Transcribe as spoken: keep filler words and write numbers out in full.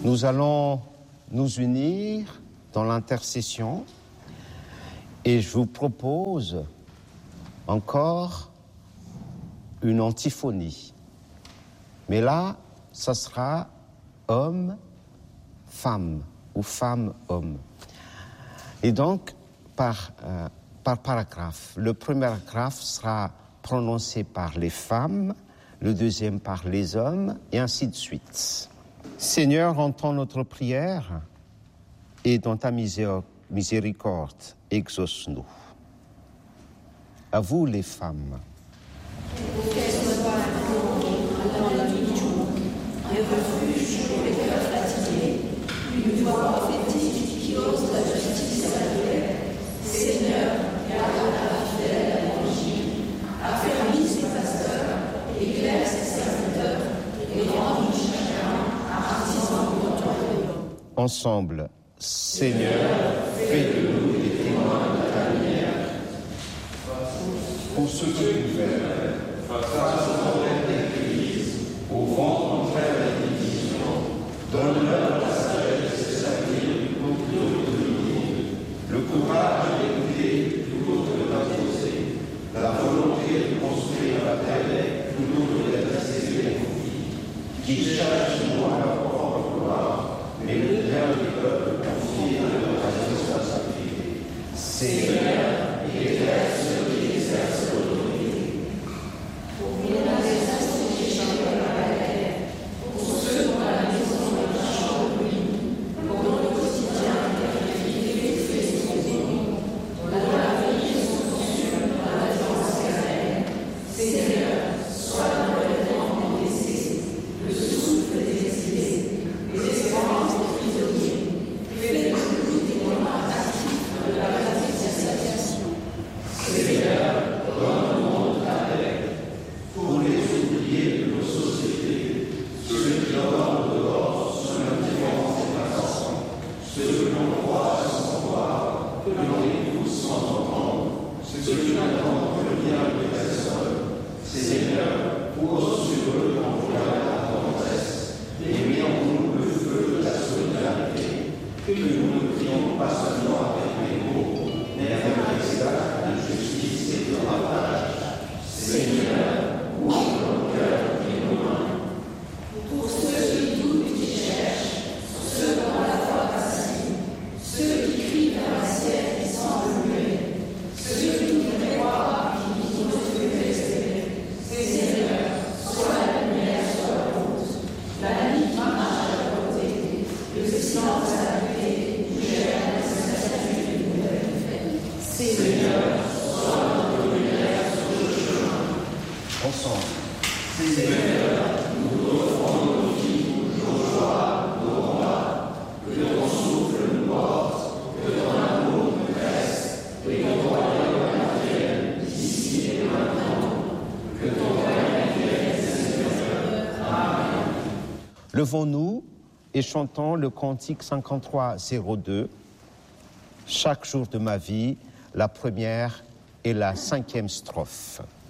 Nous allons nous unir dans l'intercession et je vous propose encore une antiphonie. Mais là, ça sera homme-femme ou femme-homme. Et donc, par, euh, par paragraphe, le premier paragraphe sera prononcé par les femmes, le deuxième par les hommes, et ainsi de suite. Seigneur, entends notre prière et dans ta miséricorde, exauce-nous. À vous les femmes. Une voix prophétique qui ose la justice et la paix. Seigneur, garde la fidèle à l'évangile, affermis ses pasteurs, éclaire ses serviteurs, et rend chacun artisan de ton royaume. Ensemble, Seigneur, fais de nous des témoins de ta lumière. Pour ceux qui gouvernent, face aux envers de l'Église, au vent contraire des divisions, donne-leur la sagesse et s'avenir plutôt que de dominer, le courage d'écouter plutôt que d'imposer, la volonté de construire la paix plutôt que d'adresser les conflits, qui cherchent non leur propre gloire, mais le bien du peuple confié à leur responsabilité. Seigneur, éclaire ceux qui exercent l'autorité. Pour les institutions de la paix, pour ceux dont la maison de la chambre brille, pour le quotidien qui fait son nom, pour la vie et son consume dans la défense éternelle. Seigneur, sois dans le vent des blessés, le souffle des exilés, les espérances des prisonniers, fais de nous des témoins actifs de la réconciliation. Seigneur, donne au monde ta paix, pour les oubliés de nos sociétés, ceux qui dorment dehors sous l'indifférence des passants, ceux que l'on croit sans voir, que l'on écoute sans entendre, ceux qui n'attendent que le bien de personne. Seigneur, pose sur eux l'envoi de la tendresse, et mets en nous le feu de la solidarité, que nous ne prions pas seulement avec les mots, mais avec des actes de justice et de partage. Seigneur, ouvre nos cœurs et nos mains. Pour ceux qui doutent et qui cherchent, ceux dont la foi vacille, ceux qui crient vers la ciel et semblent muets, ceux qui voudraient croire et qui n'osent espérer. Seigneur, sois la lumière sur la route, la nuit qui marche à la côté, le silence à la paix, où gère la certitude de nouvelles. Seigneur, sois notre lumière sur le chemin. Ensemble. Seigneur, nous offrons nos vies, nos joies, nos combats, que ton souffle nous porte, que ton amour nous presse, et que ton royaume advienne ici et maintenant, que ton règne vienne, Seigneur. Amen. Levons-nous et chantons le cantique cinquante-trois zéro deux. Chaque jour de ma vie, la première et la cinquième strophe.